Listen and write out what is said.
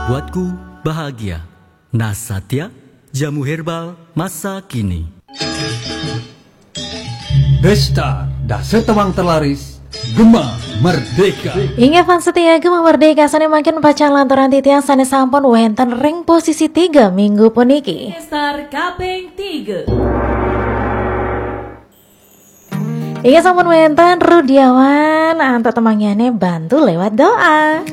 Membuatku bahagia. Nasatya, jamu herbal masa kini. Besta dah setewang terlaris Gema Merdeka. Ingat fans setia Gema Merdeka sane makin pacar lantaran titian sane sampun wenten ring posisi 3 minggu puniki. Star kaping 3. Ingat sampun wenten Rudiawan antuk temangiane bantu lewat doa.